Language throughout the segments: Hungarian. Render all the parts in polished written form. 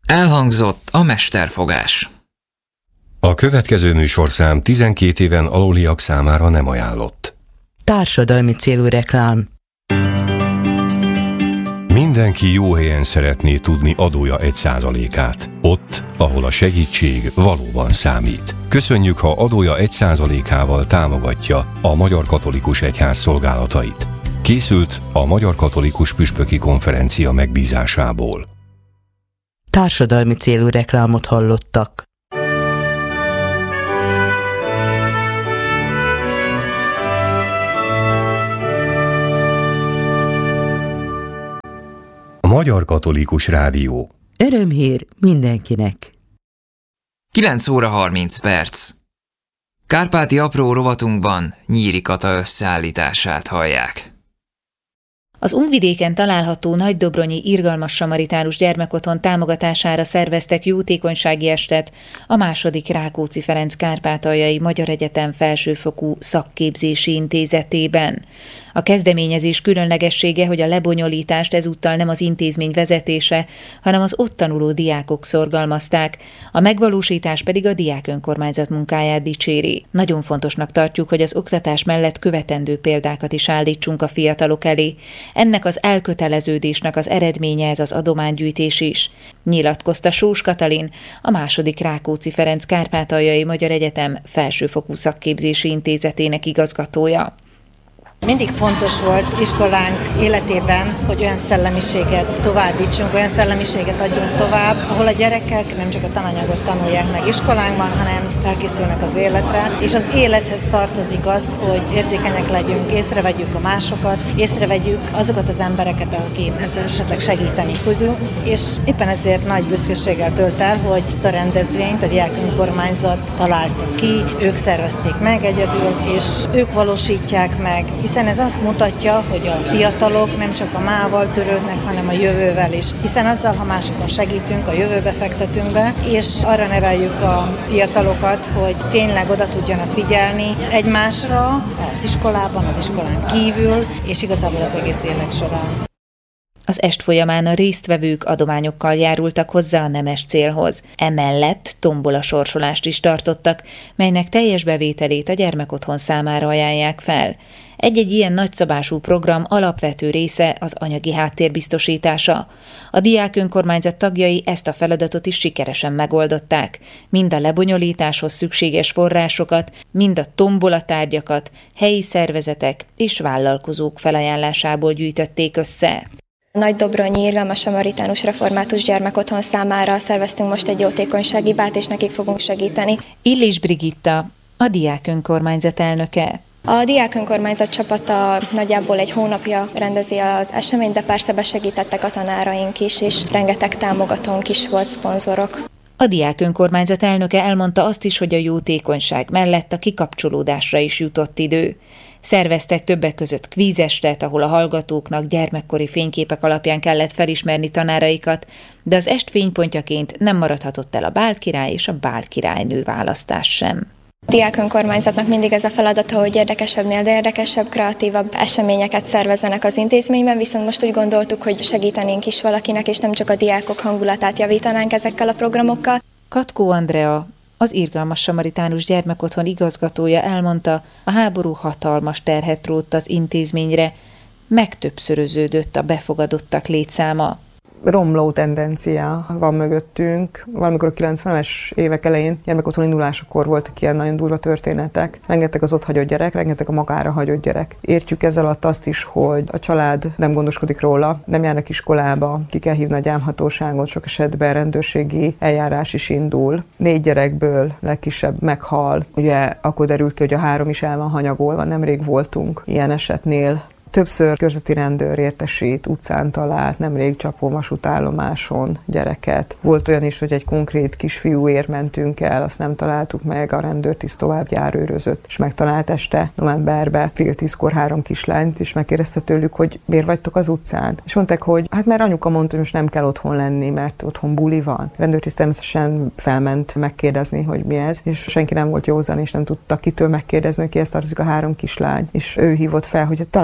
Elhangzott a mesterfogás. A következő műsorszám 12 éven aluliak számára nem ajánlott. Társadalmi célú reklám. Mindenki jó helyen szeretné tudni adója 1%-át. Ott, ahol a segítség valóban számít. Köszönjük, ha adója 1%-ával támogatja a Magyar Katolikus Egyház szolgálatait. Készült a Magyar Katolikus Püspöki Konferencia megbízásából. Társadalmi célú reklámot hallottak. Magyar Katolikus Rádió. Örömhír mindenkinek. 9 óra 30 perc. Kárpáti apró rovatunkban Nyíri Kata összeállítását hallják. Az Unvidéken található Nagydobronyi Irgalmas Samaritánus Gyermekotthon támogatására szerveztek jótékonysági estet a II. Rákóczi Ferenc Kárpátaljai Magyar Egyetem Felsőfokú Szakképzési Intézetében. A kezdeményezés különlegessége, hogy a lebonyolítást ezúttal nem az intézmény vezetése, hanem az ott tanuló diákok szorgalmazták, a megvalósítás pedig a diák önkormányzat munkáját dicséri. Nagyon fontosnak tartjuk, hogy az oktatás mellett követendő példákat is állítsunk a fiatalok elé. Ennek az elköteleződésnek az eredménye ez az adománygyűjtés is, nyilatkozta Sós Katalin, a II. Rákóczi Ferenc Kárpátaljai Magyar Egyetem Felsőfokú Szakképzési Intézetének igazgatója. Mindig fontos volt iskolánk életében, hogy olyan szellemiséget továbbítsunk, olyan szellemiséget adjunk tovább, ahol a gyerekek nem csak a tananyagot tanulják meg iskolánkban, hanem felkészülnek az életre, és az élethez tartozik az, hogy érzékenyek legyünk, észrevegyük a másokat, észrevegyük azokat az embereket, akikhez esetleg segíteni tudunk, és éppen ezért nagy büszkeséggel tölt el, hogy ezt a rendezvényt a diák önkormányzat találta ki, ők szervezték meg egyedül, és ők valósítják meg, hiszen ez azt mutatja, hogy a fiatalok nem csak a mával törődnek, hanem a jövővel is. Hiszen azzal, ha másokon segítünk, a jövőbe fektetünk be, és arra neveljük a fiatalokat, hogy tényleg oda tudjanak figyelni egymásra az iskolában, az iskolán kívül, és igazából az egész élet során. Az est folyamán a résztvevők adományokkal járultak hozzá a nemes célhoz. Emellett tombola sorsolást is tartottak, melynek teljes bevételét a gyermekotthon számára ajánlják fel. Egy-egy ilyen nagyszabású program alapvető része az anyagi háttér biztosítása. A diák önkormányzat tagjai ezt a feladatot is sikeresen megoldották. Mind a lebonyolításhoz szükséges forrásokat, mind a tombolatárgyakat helyi szervezetek és vállalkozók felajánlásából gyűjtötték össze. Nagydobronyi Irgalmas Samaritánus Református Gyermekotthon számára szerveztünk most egy jótékonysági bát, és nekik fogunk segíteni. Illés Brigitta, a diák önkormányzat elnöke. A diák önkormányzat csapata nagyjából egy hónapja rendezi az eseményt, de persze besegítettek a tanáraink is, és rengeteg támogatónk is volt, szponzorok. A diák önkormányzat elnöke elmondta azt is, hogy a jótékonyság mellett a kikapcsolódásra is jutott idő. Szerveztek többek között kvízestet, ahol a hallgatóknak gyermekkori fényképek alapján kellett felismerni tanáraikat, de az est fénypontjaként nem maradhatott el a bálkirály és a bálkirálynő választás sem. A diák önkormányzatnak mindig ez a feladata, hogy érdekesebbnél, de érdekesebb, kreatívabb eseményeket szervezzenek az intézményben, viszont most úgy gondoltuk, hogy segítenénk is valakinek, és nem csak a diákok hangulatát javítanánk ezekkel a programokkal. Katkó Andrea, az Irgalmas Samaritánus Gyermekotthon igazgatója elmondta, a háború hatalmas terhet rótt az intézményre, megtöbbszöröződött a befogadottak létszáma. Romló tendencia van mögöttünk. Valamikor a 90-es évek elején gyermekotthon indulásakor voltak ilyen nagyon durva történetek. Rengeteg az ott hagyott gyerek, rengeteg a magára hagyott gyerek. Értjük ezzel alatt azt is, hogy a család nem gondoskodik róla, nem járnak iskolába, ki kell hívni a gyámhatóságot, sok esetben rendőrségi eljárás is indul. 4 gyerekből legkisebb meghal. Ugye akkor derült ki, hogy a 3 is el van hanyagolva, nemrég voltunk ilyen esetnél. Többször körzeti rendőr értesít, utcán talált, nemrég Csapon vasútállomáson gyereket. Volt olyan is, hogy egy konkrét kisfiúért mentünk el, azt nem találtuk meg, a rendőrtiszt tovább járőrözött, és megtalált este novemberben 9:30-kor 3 kislányt, és megkérdezte tőlük, hogy miért vagytok az utcán. És mondták, hogy hát mert anyuka mondta, hogy most nem kell otthon lenni, mert otthon buli van. A rendőrtiszt természetesen felment megkérdezni, hogy mi ez, és senki nem volt józan, és nem tudta kitől megkérdezni, hogy kihez tartozik a 3 kislány. És ő hívott fel, hogy találtam 3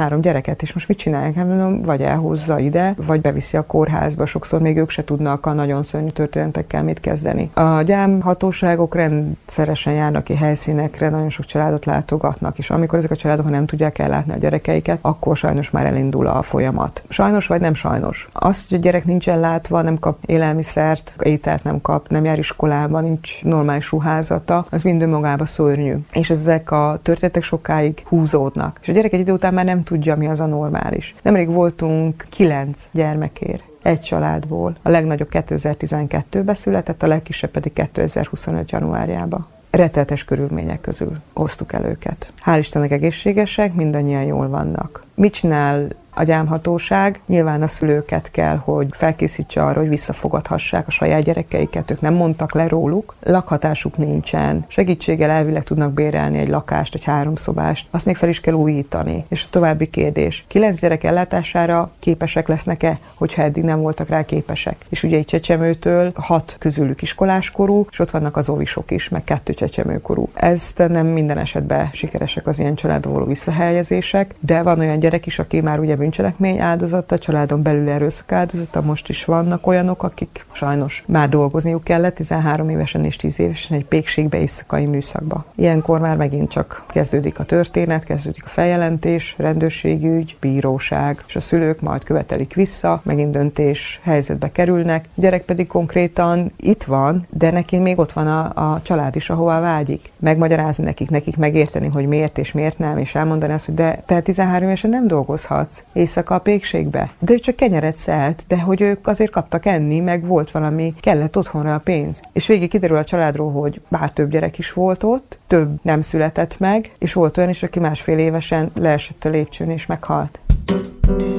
3 gyereket, és most mit csinálják? Hát mondom, vagy elhozza ide, vagy beviszi a kórházba. Sokszor még ők se tudnak a nagyon szörnyű történetekkel mit kezdeni. A gyámhatóságok rendszeresen járnak ki helyszínekre, nagyon sok családot látogatnak, és amikor ezek a családok nem tudják ellátni a gyerekeiket, akkor sajnos már elindul a folyamat. Sajnos vagy nem sajnos. Az, hogy a gyerek nincs ellátva, nem kap élelmiszert, ételt nem kap, nem jár iskolába, nincs normális ruházata, az mind önmagába szörnyű. És ezek a történetek sokáig húzódnak. És a gyerek egy idő után már nem tudja, mi az a normális. Nemrég voltunk 9 gyermekért egy családból. A legnagyobb 2012-ben született, a legkisebb pedig 2025. januárjában. Rettenetes körülmények közül hoztuk el őket. Hál' Istennek egészségesek, mindannyian jól vannak. Mit csinál a gyámhatóság? Nyilván a szülőket kell, hogy felkészítse arra, hogy visszafogadhassák a saját gyerekeiket, ők nem mondtak le róluk, lakhatásuk nincsen, segítséggel elvileg tudnak bérelni egy lakást, egy 3 szobást, azt még fel is kell újítani. És a további kérdés, 9 gyerek ellátására képesek lesznek-e, hogyha eddig nem voltak rá képesek? És ugye egy Csecsemőtől 6 közülük iskoláskorú, és ott vannak az óvisok is, meg 2 csecsemőkorú. Ez nem minden esetben sikeresek az ilyen családba való visszahelyezések, de van olyan gyerek is, aki már ugye bűncselekmény áldozata, családon belül erőszak áldozata, most is vannak olyanok, akik sajnos már dolgozniuk kellett 13 évesen és 10 évesen egy pékségbe, éjszakai műszakba. Ilyenkor már megint csak kezdődik a történet, kezdődik a feljelentés, rendőrségügy, bíróság, és a szülők majd követelik vissza, megint döntés helyzetbe kerülnek, a gyerek pedig konkrétan itt van, de neki még ott van a család is, ahová vágyik. Megmagyarázni nekik megérteni, hogy miért és miért nem, és elmondani azt, hogy de te 13 évesen nem dolgozhatsz éjszaka a pékségbe. De ő csak kenyeret szelt, de hogy ők azért kaptak enni, meg volt valami, kellett otthonra a pénz. És végig kiderül a családról, hogy bár több gyerek is volt ott, több nem született meg, és volt olyan is, aki 1,5 évesen leesett a lépcsőn és meghalt.